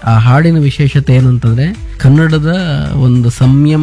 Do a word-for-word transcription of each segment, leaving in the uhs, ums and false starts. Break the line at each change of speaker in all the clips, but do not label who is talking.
ಆ ಹಾಡಿನ ವಿಶೇಷತೆ ಏನು ಅಂತಂದ್ರೆ ಕನ್ನಡದ ಒಂದು ಸಂಯಮ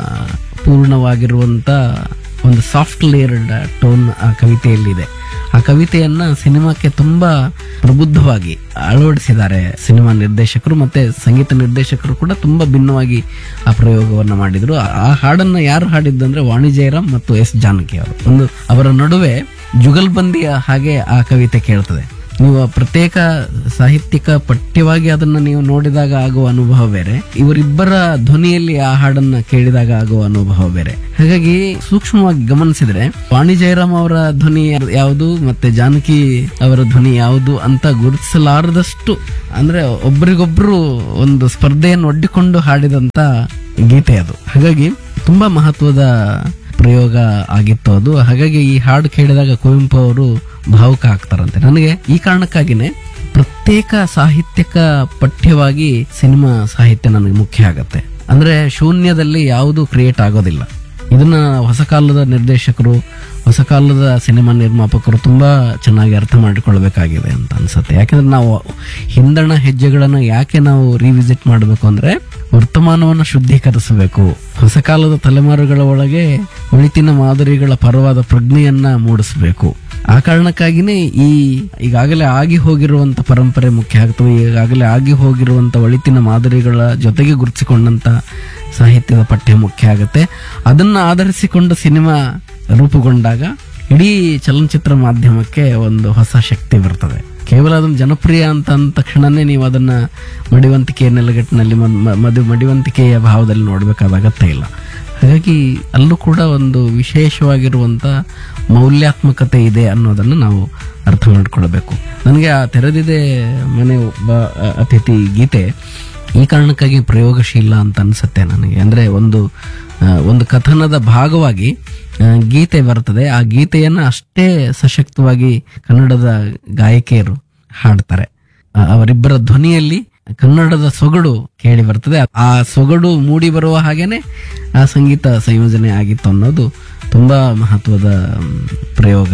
ಪೂರ್ಣವಾಗಿರುವಂತ ಒಂದು ಸಾಫ್ಟ್ ಲೇಯರ್ಡ್ ಟೋನ್ ಆ ಕವಿತೆಯಲ್ಲಿದೆ. ಆ ಕವಿತೆಯನ್ನ ಸಿನಿಮಾಕ್ಕೆ ತುಂಬಾ ಪ್ರಬುದ್ಧವಾಗಿ ಅಳವಡಿಸಿದ್ದಾರೆ ಸಿನಿಮಾ ನಿರ್ದೇಶಕರು, ಮತ್ತೆ ಸಂಗೀತ ನಿರ್ದೇಶಕರು ಕೂಡ ತುಂಬಾ ಭಿನ್ನವಾಗಿ ಆ ಪ್ರಯೋಗವನ್ನ ಮಾಡಿದ್ರು. ಆ ಹಾಡನ್ನ ಯಾರು ಹಾಡಿದ್ದಂದ್ರೆ ವಾಣಿ ಜಯರಾಮ್ ಮತ್ತು ಎಸ್ ಜಾನಕಿ ಅವರು. ಒಂದು ಅವರ ನಡುವೆ ಜುಗಲ್ಬಂದಿಯ ಹಾಗೆ ಆ ಕವಿತೆ ಕೇಳ್ತದೆ. ನೀವು ಪ್ರತ್ಯೇಕ ಸಾಹಿತ್ಯಿಕ ಪಠ್ಯವಾಗಿ ಅದನ್ನ ನೀವು ನೋಡಿದಾಗ ಆಗುವ ಅನುಭವ ಬೇರೆ, ಇವರಿಬ್ಬರ ಧ್ವನಿಯಲ್ಲಿ ಆ ಹಾಡನ್ನ ಕೇಳಿದಾಗ ಆಗುವ ಅನುಭವ ಬೇರೆ. ಹಾಗಾಗಿ ಸೂಕ್ಷ್ಮವಾಗಿ ಗಮನಿಸಿದ್ರೆ ವಾಣಿ ಜಯರಾಮ್ ಅವರ ಧ್ವನಿ ಯಾವುದು ಮತ್ತೆ ಜಾನಕಿ ಅವರ ಧ್ವನಿ ಯಾವುದು ಅಂತ ಗುರುತಿಸಲಾರದಷ್ಟು, ಅಂದ್ರೆ ಒಬ್ಬರಿಗೊಬ್ರು ಒಂದು ಸ್ಪರ್ಧೆಯನ್ನು ಒಡ್ಡಿಕೊಂಡು ಹಾಡಿದಂತ ಗೀತೆ ಅದು. ಹಾಗಾಗಿ ತುಂಬಾ ಮಹತ್ವದ ಪ್ರಯೋಗ ಆಗಿತ್ತು ಅದು. ಹಾಗಾಗಿ ಈ ಹಾಡು ಕೇಳಿದಾಗ ಕುವೆಂಪು ಅವರು ಭಾವುಕ ಆಗ್ತಾರಂತೆ. ನನಗೆ ಈ ಕಾರಣಕ್ಕಾಗಿನೇ ಪ್ರತ್ಯೇಕ ಸಾಹಿತ್ಯಕ ಪಠ್ಯವಾಗಿ ಸಿನಿಮಾ ಸಾಹಿತ್ಯ ನನಗೆ ಮುಖ್ಯ ಆಗತ್ತೆ. ಅಂದ್ರೆ ಶೂನ್ಯದಲ್ಲಿ ಯಾವುದು ಕ್ರಿಯೇಟ್ ಆಗೋದಿಲ್ಲ. ಇದನ್ನ ಹೊಸ ಕಾಲದ ನಿರ್ದೇಶಕರು, ಹೊಸ ಕಾಲದ ಸಿನಿಮಾ ನಿರ್ಮಾಪಕರು ತುಂಬಾ ಚೆನ್ನಾಗಿ ಅರ್ಥ ಮಾಡಿಕೊಳ್ಬೇಕಾಗಿದೆ ಅಂತ ಅನ್ಸುತ್ತೆ. ಯಾಕಂದ್ರೆ ನಾವು ಹಿಂದಣ ಹೆಜ್ಜೆಗಳನ್ನ ಯಾಕೆ ನಾವು ರಿವಿಸಿಟ್ ಮಾಡಬೇಕು ಅಂದ್ರೆ ವರ್ತಮಾನವನ್ನು ಶುದ್ಧೀಕರಿಸಬೇಕು, ಹೊಸ ಕಾಲದ ತಲೆಮಾರುಗಳ ಒಳಗೆ ಒಳಿತಿನ ಮಾದರಿಗಳ ಪರವಾದ ಪ್ರಜ್ಞೆಯನ್ನ ಮೂಡಿಸಬೇಕು. ಆ ಕಾರಣಕ್ಕಾಗಿನೇ ಈ ಈಗಾಗಲೇ ಆಗಿ ಹೋಗಿರುವಂತ ಪರಂಪರೆ ಮುಖ್ಯ ಆಗ್ತವೆ. ಈಗಾಗಲೇ ಆಗಿ ಹೋಗಿರುವಂತ ಒಳಿತಿನ ಮಾದರಿಗಳ ಜೊತೆಗೆ ಗುರುತಿಸಿಕೊಂಡಂತ ಸಾಹಿತ್ಯದ ಪಠ್ಯ ಮುಖ್ಯ ಆಗುತ್ತೆ. ಅದನ್ನ ಆಧರಿಸಿಕೊಂಡು ಸಿನಿಮಾ ರೂಪುಗೊಂಡಾಗ ಇಡೀ ಚಲನಚಿತ್ರ ಮಾಧ್ಯಮಕ್ಕೆ ಒಂದು ಹೊಸ ಶಕ್ತಿ ಬರ್ತದೆ. ಕೇವಲ ಅದನ್ನು ಜನಪ್ರಿಯ ಅಂತ ಅಂದ ತಕ್ಷಣನೇ ನೀವು ಅದನ್ನ ಮಡಿವಂತಿಕೆಯ ನೆಲೆಗಟ್ಟಿನಲ್ಲಿ ಮದು ಮಡಿವಂತಿಕೆಯ ಭಾವದಲ್ಲಿ ನೋಡ್ಬೇಕಾದ ಅಗತ್ಯ ಇಲ್ಲ. ಹಾಗಾಗಿ ಅಲ್ಲೂ ಕೂಡ ಒಂದು ವಿಶೇಷವಾಗಿರುವಂತ ಮೌಲ್ಯಾತ್ಮಕತೆ ಇದೆ ಅನ್ನೋದನ್ನು ನಾವು ಅರ್ಥ ಮಾಡಿಕೊಳ್ಬೇಕು. ನನಗೆ ಆ ತೆರೆದಿದೆ ಮನೆ ಒಬ್ಬ ಅತಿಥಿ ಗೀತೆ ಈ ಕಾರಣಕ್ಕಾಗಿ ಪ್ರಯೋಗಶೀಲ ಅಂತ ಅನ್ಸುತ್ತೆ ನನಗೆ. ಅಂದ್ರೆ ಒಂದು ಒಂದು ಕಥನದ ಭಾಗವಾಗಿ ಗೀತೆ ಬರ್ತದೆ. ಆ ಗೀತೆಯನ್ನ ಅಷ್ಟೇ ಸಶಕ್ತವಾಗಿ ಕನ್ನಡದ ಗಾಯಕಿಯರು ಹಾಡ್ತಾರೆ. ಅವರಿಬ್ಬರ ಧ್ವನಿಯಲ್ಲಿ ಕನ್ನಡದ ಸೊಗಡು ಕೇಳಿ ಬರ್ತದೆ. ಆ ಸೊಗಡು ಮೂಡಿ ಬರುವ ಹಾಗೇನೆ ಆ ಸಂಗೀತ ಸಂಯೋಜನೆ ಆಗಿತ್ತು ಅನ್ನೋದು ತುಂಬಾ ಮಹತ್ವದ ಪ್ರಯೋಗ